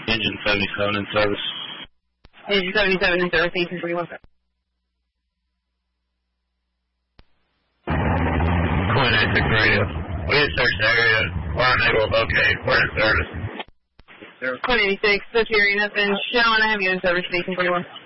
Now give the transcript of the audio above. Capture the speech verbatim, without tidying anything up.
Engine seventy-seven in service. Engine seventy-seven in service, Engine forty-one. Quinn eight six radio. We had searched the area. We're unable to locate. We're in service. Quinn eighty-six, search area, nothing showing. I have you in service, Station forty-one.